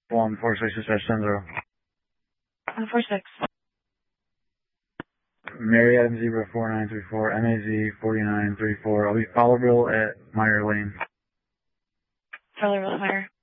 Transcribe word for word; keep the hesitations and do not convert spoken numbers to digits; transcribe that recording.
one four six dash ten zero. one four six. Mary Adam Zebra four nine three four, M A Z four nine three four. I'll be Fowlerville at Meyer Lane. Fowlerville at Meyer.